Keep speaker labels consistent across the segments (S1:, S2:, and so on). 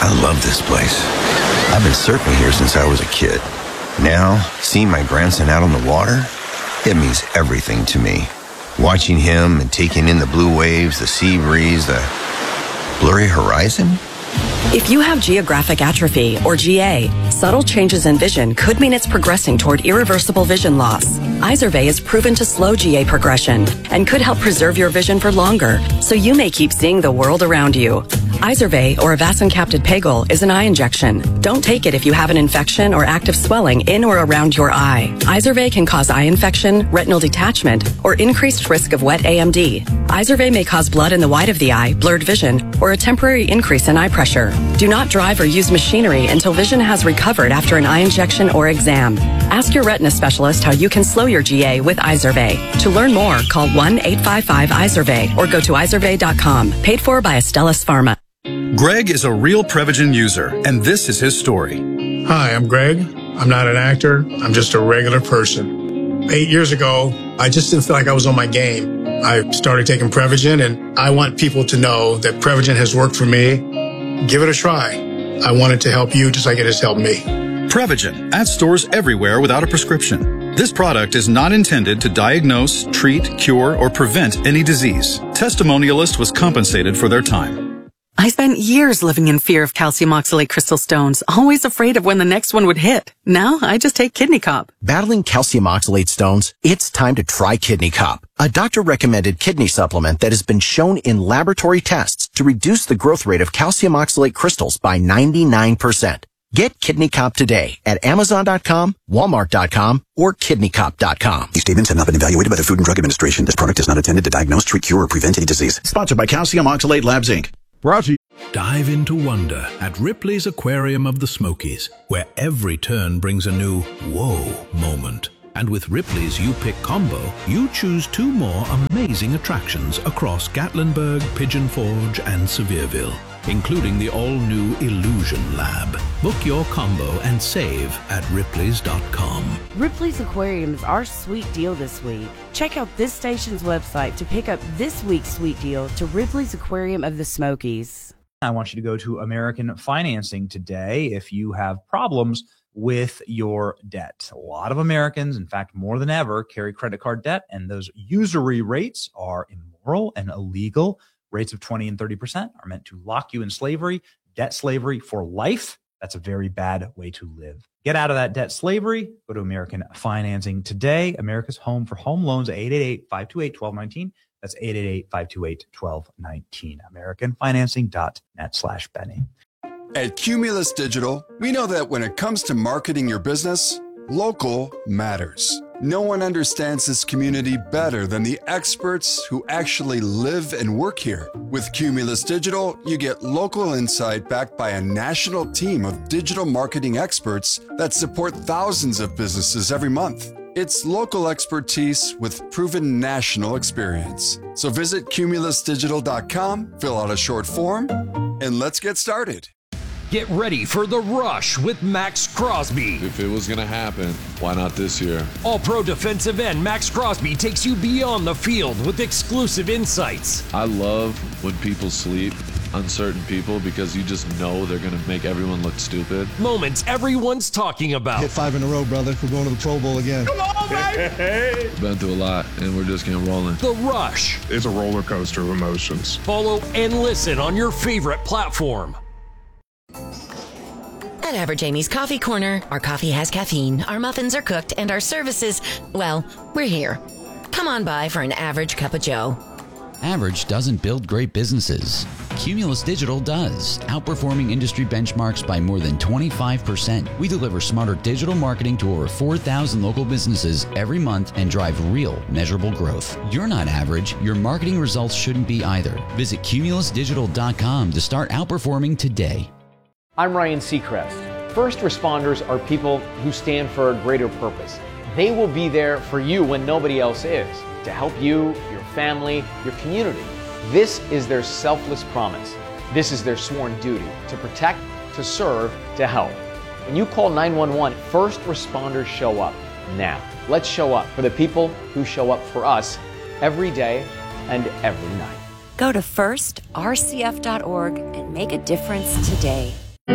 S1: I love this place. I've been surfing here since I was a kid. Now, seeing my grandson out on the water, it means everything to me. Watching him and taking in the blue waves, the sea breeze, the blurry horizon.
S2: If you have geographic atrophy, or GA, subtle changes in vision could mean it's progressing toward irreversible vision loss. Izervay is proven to slow GA progression and could help preserve your vision for longer, so you may keep seeing the world around you. Izervay, or avacincaptad pegol, is an eye injection. Don't take it if you have an infection or active swelling in or around your eye. Izervay can cause eye infection, retinal detachment, or increased risk of wet AMD. Izervay may cause blood in the white of the eye, blurred vision, or a temporary increase in eye pressure. Do not drive or use machinery until vision has recovered after an eye injection or exam. Ask your retina specialist how you can slow your GA with Izervay. To learn more, call 1-855-IZERVAY or go to izervay.com. Paid for by Astellas Pharma.
S3: Greg is a real Prevagen user, and this is his story.
S4: Hi, I'm Greg. I'm not an actor. I'm just a regular person. 8 years ago, I just didn't feel like I was on my game. I started taking Prevagen, and I want people to know that Prevagen has worked for me. Give it a try. I want it to help you just like it has helped me.
S3: Prevagen, at stores everywhere without a prescription. This product is not intended to diagnose, treat, cure, or prevent any disease. Testimonialist was compensated for their time.
S5: I spent years living in fear of calcium oxalate crystal stones, always afraid of when the next one would hit. Now I just take Kidney Cop.
S6: Battling calcium oxalate stones? It's time to try Kidney Cop, a doctor-recommended kidney supplement that has been shown in laboratory tests to reduce the growth rate of calcium oxalate crystals by 99%. Get Kidney Cop today at Amazon.com, Walmart.com, or KidneyCop.com.
S7: These statements have not been evaluated by the Food and Drug Administration. This product is not intended to diagnose, treat, cure, or prevent any disease.
S8: Sponsored by Calcium Oxalate Labs, Inc.
S9: Brought to you.
S10: Dive into wonder at Ripley's Aquarium of the Smokies, where every turn brings a new whoa moment. And with Ripley's You Pick combo, you choose 2 more amazing attractions across Gatlinburg, Pigeon Forge, and Sevierville, including the all-new Illusion Lab. Book your combo and save at Ripley's.com.
S11: Ripley's Aquarium is our sweet deal this week. Check out this station's website to pick up this week's sweet deal to Ripley's Aquarium of the Smokies.
S12: I want you to go to American Financing today if you have problems with your debt. A lot of Americans, in fact, more than ever, carry credit card debt, and those usury rates are immoral and illegal. Rates of 20 and 30% are meant to lock you in slavery, debt slavery for life. That's a very bad way to live. Get out of that debt slavery. Go to American Financing today. America's home for home loans, 888-528-1219. That's 888-528-1219. AmericanFinancing.net/Benny.
S13: At Cumulus Digital, we know that when it comes to marketing your business, local matters. No one understands this community better than the experts who actually live and work here. With Cumulus Digital, you get local insight backed by a national team of digital marketing experts that support thousands of businesses every month. It's local expertise with proven national experience. So visit cumulusdigital.com, fill out a short form, and let's get started.
S14: Get ready for The Rush with Max Crosby.
S15: If it was going to happen, why not this year?
S14: All-pro defensive end Max Crosby takes you beyond the field with exclusive insights.
S15: I love when people sleep, uncertain people, because you just know they're going to make everyone look stupid.
S14: Moments everyone's talking about.
S9: Hit 5 in a row, brother. We're going to the Pro Bowl again.
S14: Come on, baby!
S15: Been through a lot, and we're just getting rolling.
S14: The Rush.
S16: It's a roller coaster of emotions.
S14: Follow and listen on your favorite platform.
S17: At Average Amy's Coffee Corner, our coffee has caffeine, our muffins are cooked, and our services, well, we're here. Come on by for an average cup of joe.
S18: Average doesn't build great businesses. Cumulus Digital does, outperforming industry benchmarks by more than 25%. We deliver smarter digital marketing to over 4,000 local businesses every month and drive real, measurable growth. You're not average. Your marketing results shouldn't be either. Visit cumulusdigital.com to start outperforming today.
S19: I'm Ryan Seacrest. First responders are people who stand for a greater purpose. They will be there for you when nobody else is, to help you, your family, your community. This is their selfless promise. This is their sworn duty, to protect, to serve, to help. When you call 911, first responders show up now. Let's show up for the people who show up for us every day and every night.
S20: Go to firstrcf.org and make a difference today.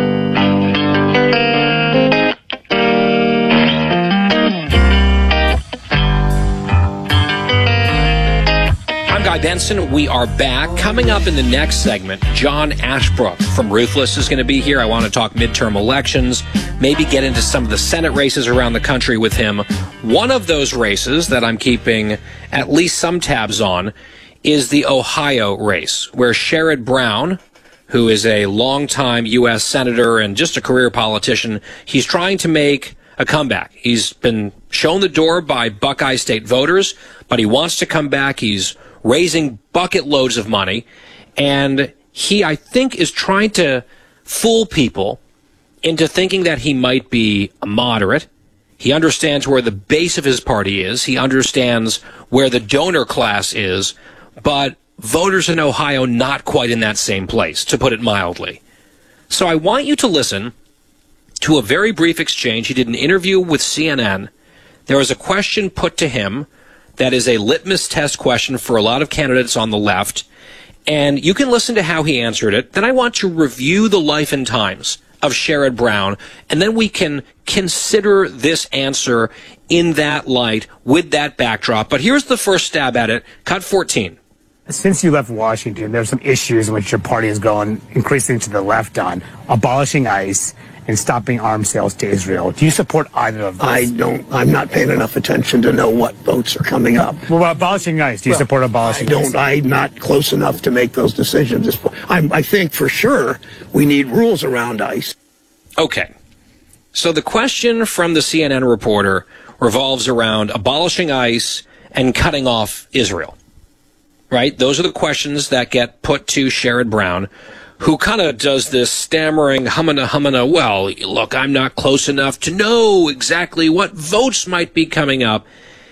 S20: Guy Benson. We are back. Coming up in the next segment, John Ashbrook from Ruthless is going to be here. I want to talk midterm elections, maybe get into some of the Senate races around the country with him. One of those races that I'm keeping at least some tabs on is the Ohio race, where Sherrod Brown, who is a longtime U.S. senator and just a career politician, he's trying to make a comeback. He's been shown the door by Buckeye State voters, but he wants to come back. He's raising bucket loads of money, and he, I think, is trying to fool people into thinking that he might be a moderate. He understands where the base of his party is. He understands where the donor class is, but voters in Ohio not quite in that same place, to put it mildly. So I want you to listen to a very brief exchange. He did an interview with CNN. There was a question put to him that is a litmus test question for a lot of candidates on the left, and you can listen to how he answered it. Then I want to review the life and times of Sherrod Brown, and then we can consider this answer in that light with that backdrop. But here's the first stab at it. Cut 14.
S21: Since you left Washington, there's some issues in which your party is going increasingly to the left on, abolishing ICE and stopping arms sales to Israel. Do you support either of those?
S22: I'm not paying enough attention to know what votes are coming up.
S21: Well, abolishing ICE, do you support abolishing ICE?
S22: I'm not close enough to make those decisions. I think for sure we need rules around ICE.
S20: Okay. So the question from the CNN reporter revolves around abolishing ICE and cutting off Israel. Right? Those are the questions that get put to Sherrod Brown, who kind of does this stammering, humana, well, look, I'm not close enough to know exactly what votes might be coming up.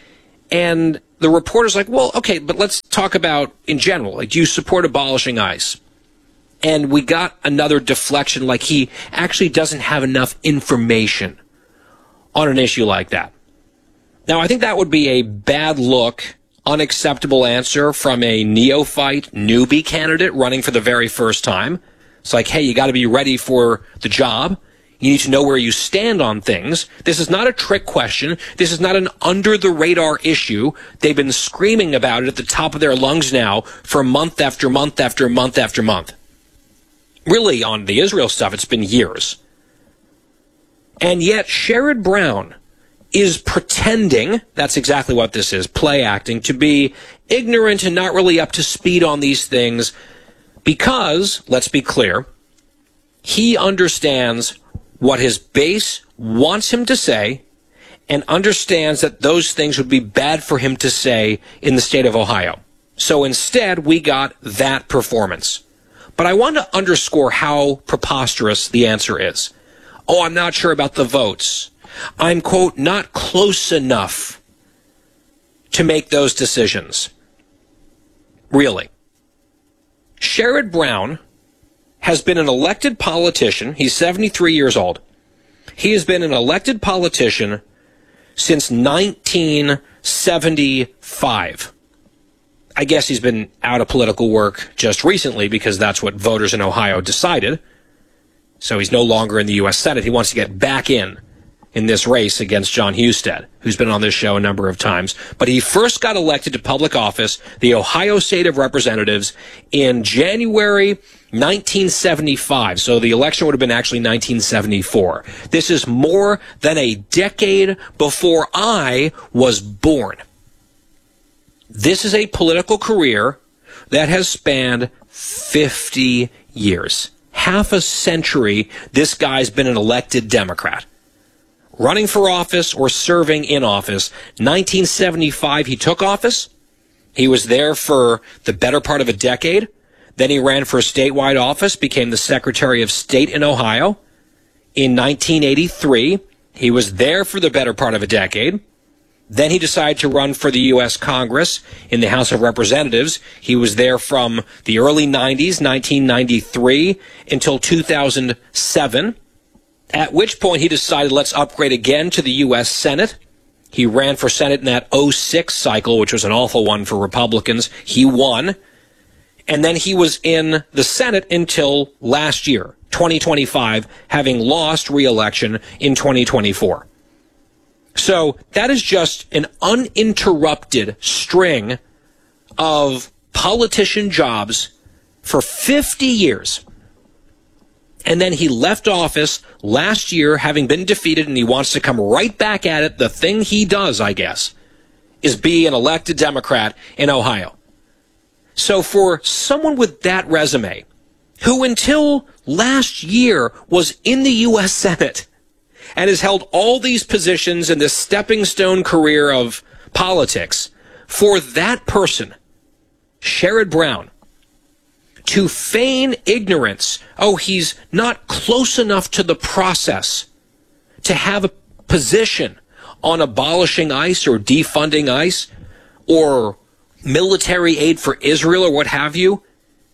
S20: And the reporter's like, well, okay, but let's talk about in general. Like, do you support abolishing ICE? And we got another deflection, like he actually doesn't have enough information on an issue like that. Now, I think that would be a bad look, unacceptable answer from a neophyte, newbie candidate running for the very first time. It's like, hey, you got to be ready for the job. You need to know where you stand on things. This is not a trick question. This is not an under-the-radar issue. They've been screaming about it at the top of their lungs now for month after month after month after month. Really, on the Israel stuff, it's been years. And yet, Sherrod Brown is pretending, that's exactly what this is, play acting, to be ignorant and not really up to speed on these things because, let's be clear, he understands what his base wants him to say and understands that those things would be bad for him to say in the state of Ohio. So instead, we got that performance. But I want to underscore how preposterous the answer is. Oh, I'm not sure about the votes. I'm, quote, not close enough to make those decisions. Really. Sherrod Brown has been an elected politician. He's 73 years old. He has been an elected politician since 1975. I guess he's been out of political work just recently because that's what voters in Ohio decided. So he's no longer in the U.S. Senate. He wants to get back in this race against John Husted, who's been on this show a number of times. But he first got elected to public office, the Ohio State of Representatives, in January 1975. So the election would have been actually 1974. This is more than a decade before I was born. This is a political career that has spanned 50 years. Half a century, this guy's been an elected Democrat. Running for office or serving in office. 1975, he took office. He was there for the better part of a decade. Then he ran for a statewide office, became the Secretary of State in Ohio. In 1983, he was there for the better part of a decade. Then he decided to run for the U.S. Congress in the House of Representatives. He was there from the early 90s, 1993, until 2007. At which point he decided, let's upgrade again to the U.S. Senate. He ran for Senate in that 06 cycle, which was an awful one for Republicans. He won. And then he was in the Senate until last year, 2025, having lost re-election in 2024. So that is just an uninterrupted string of politician jobs for 50 years. And then he left office last year having been defeated, and he wants to come right back at it. The thing he does, I guess, is be an elected Democrat in Ohio. So for someone with that resume, who until last year was in the U.S. Senate and has held all these positions in this stepping stone career of politics, for that person, Sherrod Brown, to feign ignorance, oh, he's not close enough to the process to have a position on abolishing ICE or defunding ICE or military aid for Israel or what have you,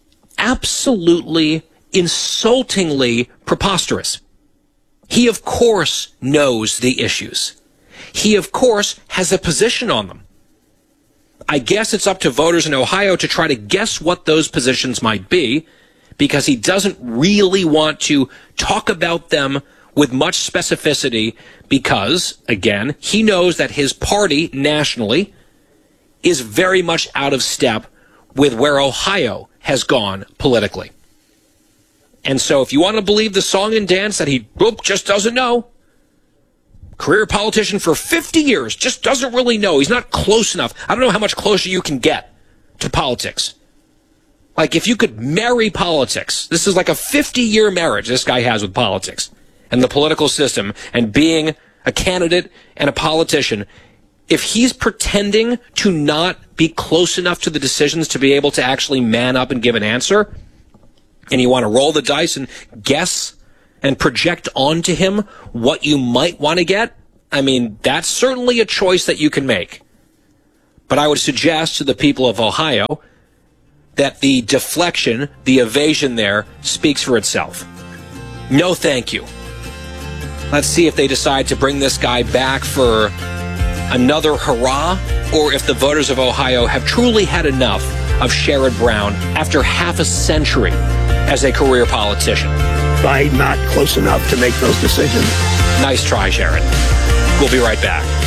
S20: absolutely insultingly preposterous. He, of course, knows the issues. He, of course, has a position on them. I guess it's up to voters in Ohio to try to guess what those positions might be, because he doesn't really want to talk about them with much specificity because, again, he knows that his party nationally is very much out of step with where Ohio has gone politically. And so if you want to believe the song and dance that he just doesn't know, career politician for 50 years, just doesn't really know. He's not close enough. I don't know how much closer you can get to politics. Like if you could marry politics, this is like a 50-year marriage this guy has with politics and the political system and being a candidate and a politician. If he's pretending to not be close enough to the decisions to be able to actually man up and give an answer, and you want to roll the dice and guess and project onto him what you might want to get, I mean, that's certainly a choice that you can make. But I would suggest to the people of Ohio that the deflection, the evasion there, speaks for itself. No thank you. Let's see if they decide to bring this guy back for another hurrah, or if the voters of Ohio have truly had enough of Sherrod Brown after half a century as a career politician.
S22: By not close enough to make those decisions.
S20: Nice try, Sherrod. We'll be right back.